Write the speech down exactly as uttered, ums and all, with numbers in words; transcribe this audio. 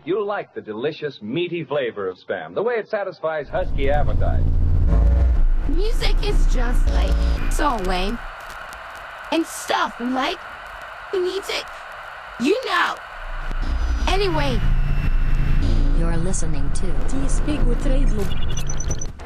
you'll like the delicious, meaty flavor of Spam, the way it satisfies husky appetite. Music is just like Song Wayne. And stuff like music, you know. Anyway. You're listening to T-Speak with Radio.